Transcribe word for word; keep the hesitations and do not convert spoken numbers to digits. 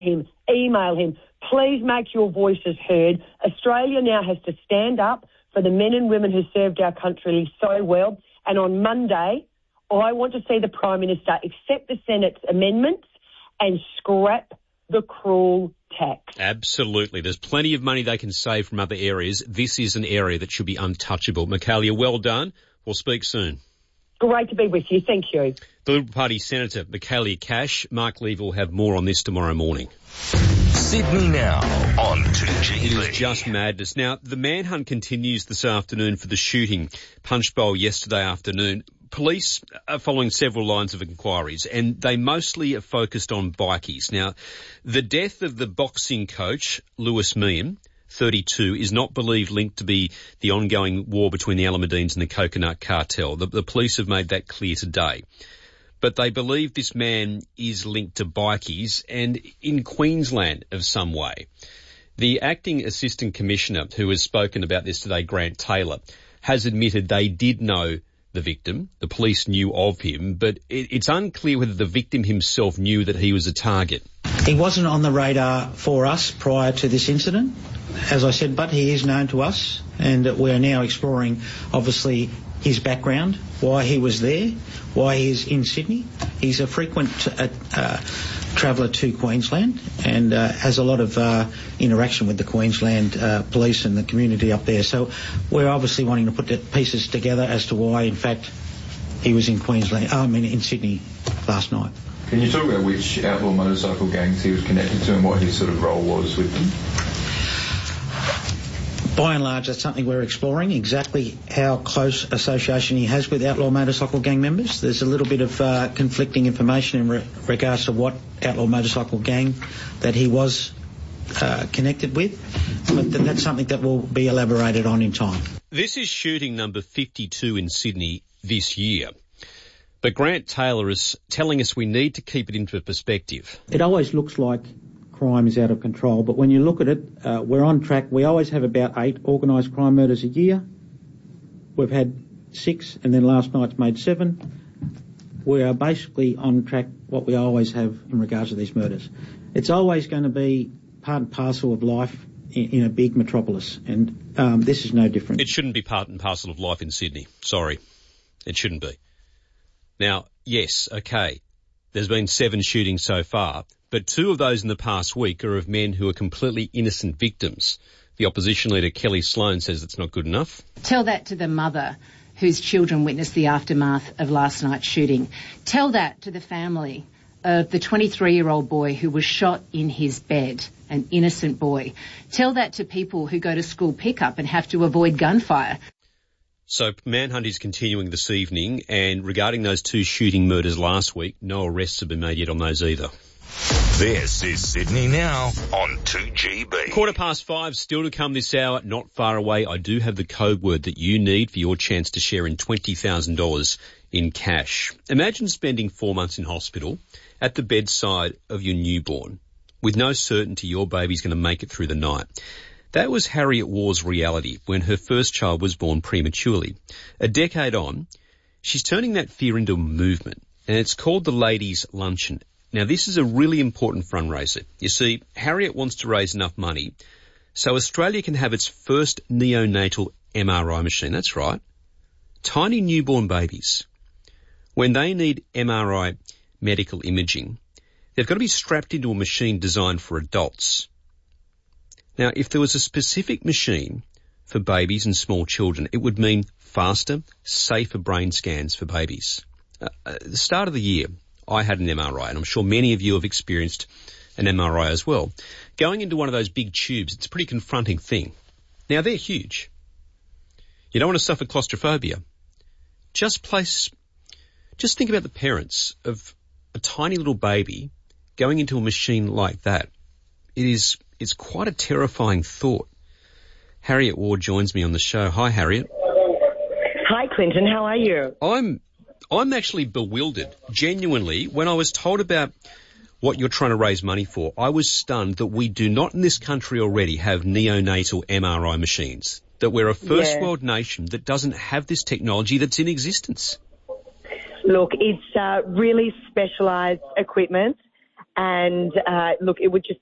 him, email him. Please make your voices heard. Australia now has to stand up for the men and women who served our country so well. And on Monday, I want to see the Prime Minister accept the Senate's amendments and scrap the cruel tax. Absolutely. There's plenty of money they can save from other areas. This is an area that should be untouchable. Michaelia, well done. We'll speak soon. Great to be with you. Thank you. The Liberal Party Senator, Michaelia Cash. Mark Levy will have more on this tomorrow morning. Sydney Now on two G B. It is just madness. Now, the manhunt continues this afternoon for the shooting Punch Bowl yesterday afternoon. Police are following several lines of inquiries, and they mostly are focused on bikies. Now, the death of the boxing coach, Lewis Meehan, thirty-two, is not believed linked to be the ongoing war between the Alameddines and the Coconut Cartel. The, the police have made that clear today. But they believe this man is linked to bikies and in Queensland of some way. The acting assistant commissioner who has spoken about this today, Grant Taylor, has admitted they did know the victim. The police knew of him, but it, it's unclear whether the victim himself knew that he was a target. He wasn't on the radar for us prior to this incident, as I said, but he is known to us, and we are now exploring, obviously, his background, why he was there, why he is in Sydney. He's a frequent uh, uh, traveller to Queensland and uh, has a lot of uh, interaction with the Queensland uh, police and the community up there. So we're obviously wanting to put the pieces together as to why, in fact, he was in Queensland, I mean in Sydney last night. Can you talk about which outlaw motorcycle gangs he was connected to and what his sort of role was with them? By and large, that's something we're exploring, exactly how close association he has with outlaw motorcycle gang members. There's a little bit of uh, conflicting information in re- regards to what outlaw motorcycle gang that he was uh, connected with, but th- that's something that will be elaborated on in time. This is shooting number fifty-two in Sydney this year. But Grant Taylor is telling us we need to keep it into perspective. It always looks like crime is out of control, but when you look at it, uh, we're on track. We always have about eight organised crime murders a year. We've had six, and then last night's made seven. We are basically on track what we always have in regards to these murders. It's always going to be part and parcel of life in, in a big metropolis, and um, this is no different. It shouldn't be part and parcel of life in Sydney. Sorry. It shouldn't be. Now, yes, okay, there's been seven shootings so far, but two of those in the past week are of men who are completely innocent victims. The opposition leader, Kelly Sloan, says it's not good enough. Tell that to the mother whose children witnessed the aftermath of last night's shooting. Tell that to the family of the twenty-three-year-old boy who was shot in his bed, an innocent boy. Tell that to people who go to school pickup and have to avoid gunfire. So manhunt is continuing this evening, and regarding those two shooting murders last week, no arrests have been made yet on those either. This is Sydney Now on two G B. Quarter past five, still to come this hour, not far away. I do have the code word that you need for your chance to share in twenty thousand dollars in cash. Imagine spending four months in hospital at the bedside of your newborn with no certainty your baby's going to make it through the night. That was Harriet Waugh's reality when her first child was born prematurely. A decade on, she's turning that fear into a movement, and it's called the Ladies' Luncheon. Now, this is a really important fundraiser. You see, Harriet wants to raise enough money so Australia can have its first neonatal M R I machine. That's right. Tiny newborn babies, when they need M R I medical imaging, they've got to be strapped into a machine designed for adults. Now, if there was a specific machine for babies and small children, it would mean faster, safer brain scans for babies. Uh, at the start of the year, I had an M R I, and I'm sure many of you have experienced an M R I as well. Going into one of those big tubes, it's a pretty confronting thing. Now, they're huge. You don't want to suffer claustrophobia. Just place, just think about the parents of a tiny little baby going into a machine like that. It is, it's quite a terrifying thought. Harriet Waugh joins me on the show. Hi, Harriet. Hi, Clinton. How are you? I'm, I'm actually bewildered. Genuinely, when I was told about what you're trying to raise money for, I was stunned that we do not in this country already have neonatal M R I machines, that we're a first yeah. world nation that doesn't have this technology that's in existence. Look, it's uh, really specialised equipment, And uh, look, it would just